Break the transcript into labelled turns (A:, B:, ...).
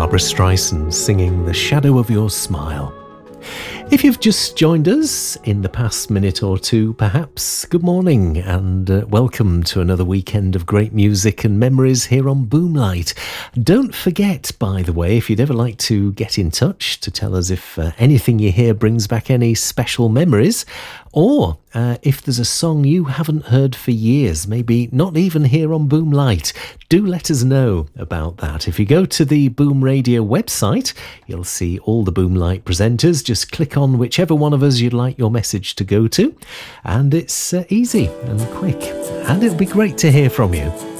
A: Barbra Streisand singing The Shadow of Your Smile. If you've just joined us in the past minute or two, perhaps, good morning and welcome to another weekend of great music and memories here on Boomlight. Don't forget, by the way, if you'd ever like to get in touch to tell us if anything you hear brings back any special memories, or if there's a song you haven't heard for years, maybe not even here on Boomlight, do let us know about that. If you go to the Boom Radio website, you'll see all the Boomlight presenters. Just click on whichever one of us you'd like your message to go to, and it's easy and quick, and it'll be great to hear from you.